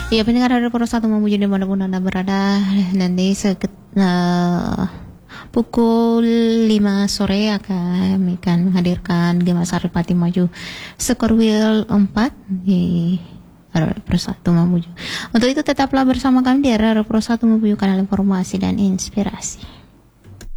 Ya, pendengar Radio Pro 1 memuji dimanapun Anda berada. Nanti pukul 5 sore kami akan menghadirkan Gema Saripati Maju Skorwil 4 di Radio Pro 1 Mamuju. Untuk itu tetaplah bersama kami di Radio Pro 1 Mamuju, kanal informasi dan inspirasi.